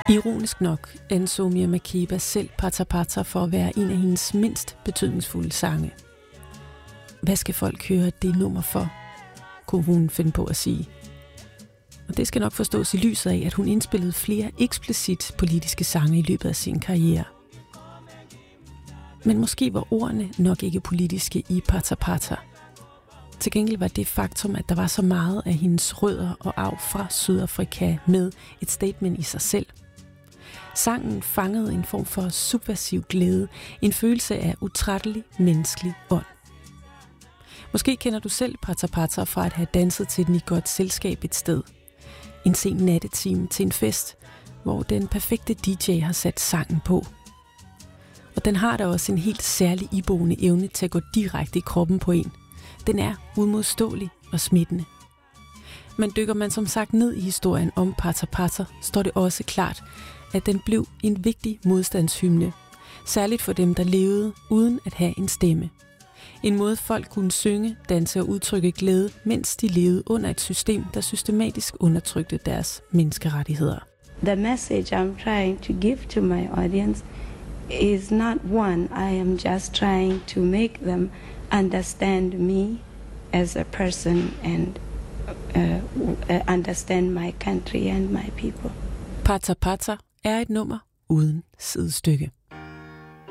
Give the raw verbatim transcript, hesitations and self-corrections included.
Ironisk nok anså Mia Makeba selv Pata Pata for at være en af hendes mindst betydningsfulde sange. Hvad skal folk høre det nummer for, kunne hun finde på at sige. Og det skal nok forstås i lyset af, at hun indspillede flere eksplicit politiske sange i løbet af sin karriere. Men måske var ordene nok ikke politiske i Pata Pata. Til gengæld var det faktum, at der var så meget af hendes rødder og arv fra Sydafrika med et statement i sig selv. Sangen fangede en form for subversiv glæde, en følelse af utrættelig menneskelig ånd. Måske kender du selv Pata Pata fra at have danset til den i godt selskab et sted. En sen nattetime til en fest, hvor den perfekte D J har sat sangen på. Og den har da også en helt særlig iboende evne til at gå direkte i kroppen på en. Den er udmodståelig og smittende. Men dykker man som sagt ned i historien om Pata Pata, står det også klart, at den blev en vigtig modstandshymne. Særligt for dem, der levede uden at have en stemme. En måde folk kunne synge, danse og udtrykke glæde, mens de levede under et system, der systematisk undertrykte deres menneskerettigheder. The message I'm trying to give to my audience is not one. I am just trying to make them understand me as a person and uh, understand my country and my people. Pata Pata er et nummer uden sidestykke.